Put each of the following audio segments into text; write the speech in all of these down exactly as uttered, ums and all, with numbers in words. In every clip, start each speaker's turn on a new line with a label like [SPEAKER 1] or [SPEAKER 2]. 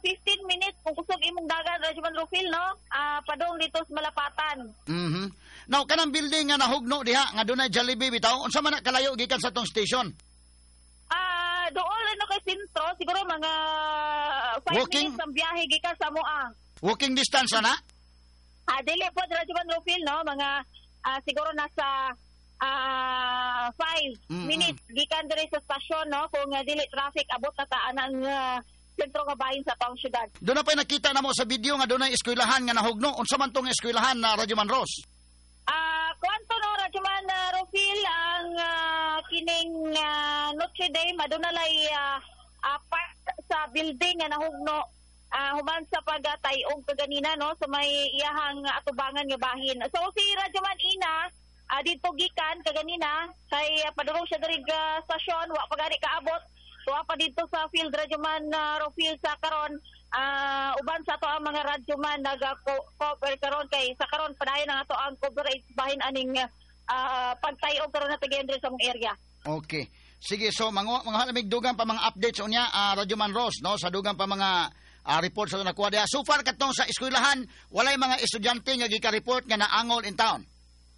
[SPEAKER 1] fifteen minutes kung kusog imong dagan Radyo Man Rufil, no? Ah, padong dito sa Malapatan.
[SPEAKER 2] Mhm. Now kanang building nga nahugno diha nga dunay Jollibee bitaw, unsa man na kalayo gikan sa tong station?
[SPEAKER 1] Ah, doon ano kay sentro, siguro mga five
[SPEAKER 2] Walking?
[SPEAKER 1] minutes ang biyahe gikan sa Moa.
[SPEAKER 2] Walking distance na?
[SPEAKER 1] Ah, dili po Radyo Man Rufil, no? Mga ah, siguro nasa ah five
[SPEAKER 2] Mm-mm.
[SPEAKER 1] minutes gikan diri sa stasyon, no? Kung uh, dili traffic abot na taan ang uh, sentro nga bahin sa taong syudad.
[SPEAKER 2] Doon na pa nakita na mo sa video nga dunay eskwelahan nga nahugno. Unsa man tong eskwelahan na Radyo Man Ross?
[SPEAKER 1] Ah, kwanto no Radyo Man uh, Rufil ang ah, kining uh, Notre Dame adunalay uh, uh, part sa building nga nahugno. Ah, human sa pagatayong kaganina, no, sa may iyahang atubangan nga bahin. So si Radyo Man Ina uh, dito gikan kaganina kay uh, padurong siya diri uh, stasyon wa pa gani kaabot. Tuwa pa dito sa field Radyo Man uh, Rufil sa karon uh, uban sa to ang mga Radyo Man nag-cover karon kay sa karon padayon ang ato ang coverage bahin aning uh, pagtayo karon na tigendre sa mong area.
[SPEAKER 2] Okay. Sige, so mga mga lamig dugang pa mga updates unya uh, Radyo Man Ross, no, sa dugang pa mga uh, reports sa nakuha diha. So far katong sa eskwelahan, walay mga estudyante nga gika-report nga naangol in town.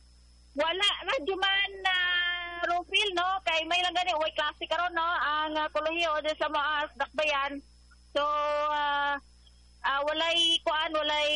[SPEAKER 1] Wala Radyo Man uh, Rufil, no, kay may lang gani way klase karon, no, ang uh, kolehiyo de sa mga dakbayan. So uh, uh, walay kuan, walay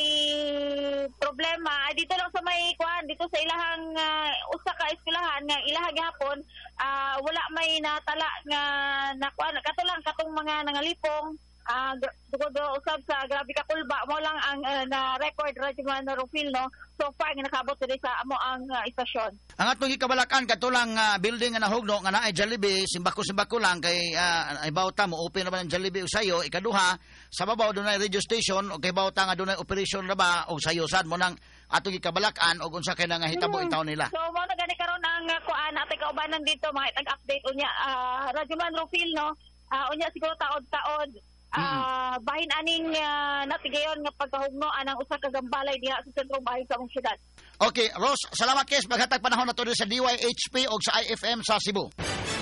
[SPEAKER 1] problema. Ay, dito lang sa may kuan, dito sa ilahang uh, usa ka eskwelahan nga ilahang gihapon, uh, wala may natala nga na kuan kato lang katong mga nangalipong ah uh, dugod usab sa grabe ka kulba mo lang ang uh, na record Radyo Man Rufil, no, so far nga nakabot diri sa amo ang uh, istasyon.
[SPEAKER 2] Ang atong gikabalakan katulang uh, building nga nahugno nga naay Jollibee, simbako-simbako lang kay uh, ay bawta mo open naman ang Jollibee usayo. Ikaduha, sa babaw dunay radio station o kay bawta nga dunay operation na ba og sayo sad mo nang atong gikabalakan og unsa kay nga hitabo itaw nila.
[SPEAKER 1] So mo na gani karon ang uh, kuan ate kaubanan dito mga tag-update unya uh, Radyo Man Rufil, no. Uh, unya siguro taod-taod Ah, uh, bahin aning uh, natigayon nga pagkahugno anang usa ka gambalay diha sa sentrong bahin sa among syudad.
[SPEAKER 2] Okay, Ross, salamat kes maghatag panahon na to sa D Y H P o sa I F M sa Cebu.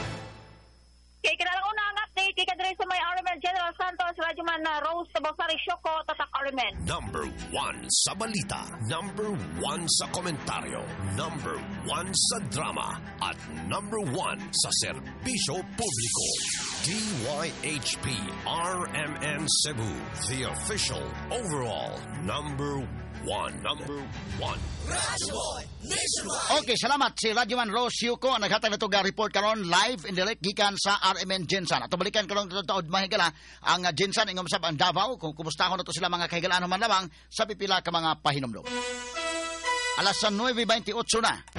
[SPEAKER 1] Kay kinalang una ang update kay kadre sa may R M N General Santos Radyo Man na Rose sa Bosari Shoko tatak R M N.
[SPEAKER 3] Number one sa balita, number one sa komentaryo, number one sa drama, at number one sa serbisyo publiko. D Y H P R M N Cebu, the official overall number one. Number one.
[SPEAKER 4] Radyo Boy Nationwide.
[SPEAKER 2] Okay, salamat si Radyo Man Ross Yuko ang naghatag na to ga report karon live and direct gikan sa R M N Gensan. Ato balikan karon to taod mahigala ang uh, Gensan ingom sab ang Davao kung kumusta ko na to sila mga kahigalaan man lamang sa pipila ka mga pahinomdom. Alas nueve veintiocho na.